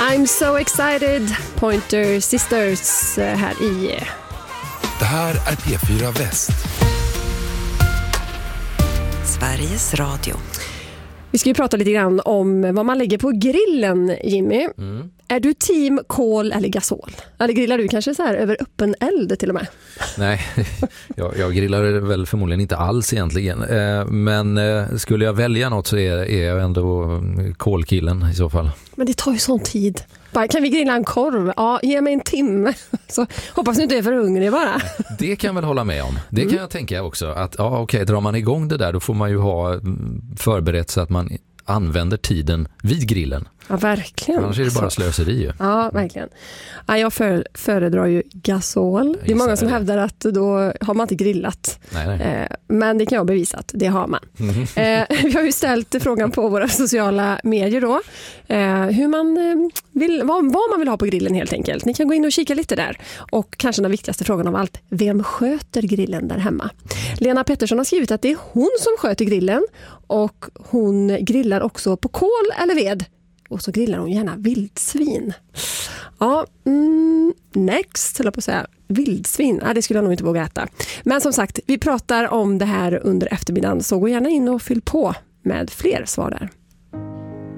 I'm so excited, Pointer Sisters här i... Det här är P4 Väst. Sveriges Radio. Vi ska ju prata lite grann om vad man lägger på grillen, Jimmy. Är du team kol eller gasol? Eller grillar du kanske så här över öppen eld till och med? Nej, jag grillar väl förmodligen inte alls egentligen. Men skulle jag välja något så är jag ändå kolkillen i så fall. Men det tar ju sån tid. Bara, kan vi grilla en korv? Ja, ge mig en timme. Så hoppas ni inte är för hungrig bara. Det kan jag väl hålla med om. Det kan jag tänka också. Att drar man igång det där då får man ju ha förberett så att man använder tiden vid grillen. Ja, verkligen. Annars är det bara slöseri ju. Ja, verkligen. Ja, jag föredrar ju gasol. Det är många som hävdar att då har man inte grillat. Nej. Men det kan jag bevisa att det har man. Vi har ju ställt frågan på våra sociala medier då. Hur man vill, vad man vill ha på grillen helt enkelt. Ni kan gå in och kika lite där. Och kanske den viktigaste frågan av allt. Vem sköter grillen där hemma? Lena Pettersson har skrivit att det är hon som sköter grillen. Och hon grillar också på kol eller ved. Och så grillar hon gärna vildsvin. Ja, next, höll jag på att säga. Vildsvin, det skulle jag nog inte våga äta. Men som sagt, vi pratar om det här under eftermiddagen. Så gå gärna in och fyll på med fler svar där.